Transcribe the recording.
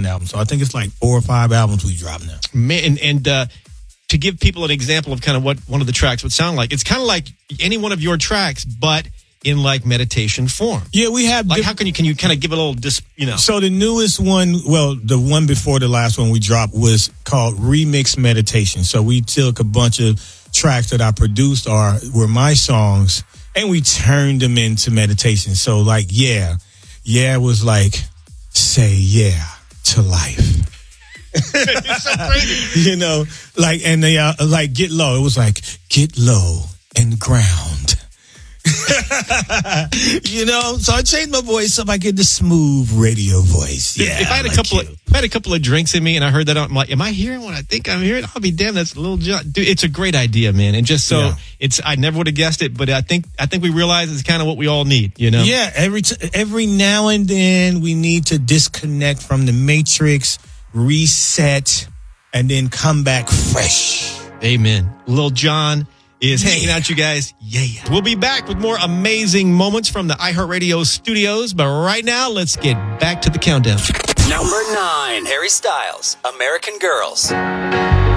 recent album. So I think it's like 4 or 5 albums we dropped now. Man, and to give people an example of kind of what one of the tracks would sound like, it's kind of like any one of your tracks, but in like meditation form. Yeah, we have. Like, how can you kind of give a little, So the newest one, well, the one before the last one we dropped was called Remix Meditation. So we took a bunch of tracks that I produced were my songs, and we turned them into meditation. So like, yeah was like, say yeah to life. It's so crazy. And they like get low. It was like get low and ground. So I changed my voice up. I get the smooth radio voice. Yeah. If I had a couple of drinks in me and I heard that, I'm like, am I hearing what I think I'm hearing? I'll be damned. That's a little John. Dude, it's a great idea, man. And just so I never would have guessed it, but I think we realize it's kind of what we all need, Yeah. Every now and then we need to disconnect from the matrix, reset, and then come back fresh. Amen. Lil Jon is hanging out, you guys. Yeah. We'll be back with more amazing moments from the iHeartRadio studios. But right now, let's get back to the countdown. Number 9, Harry Styles, American Girls.